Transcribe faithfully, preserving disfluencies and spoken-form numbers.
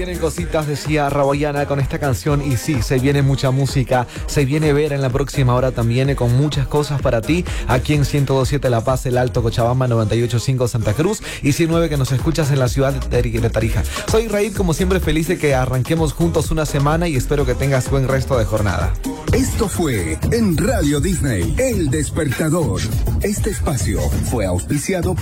Vienen cositas, decía Raboyana con esta canción. Y sí, se viene mucha música. Se viene Vera en la próxima hora también, con muchas cosas para ti. Aquí en ciento dos punto siete La Paz, El Alto, Cochabamba, noventa y ocho punto cinco Santa Cruz y ciento nueve que nos escuchas en la ciudad de Tarija. Soy Raid, como siempre feliz de que arranquemos juntos una semana y espero que tengas buen resto de jornada. Esto fue en Radio Disney, El Despertador. Este espacio fue auspiciado por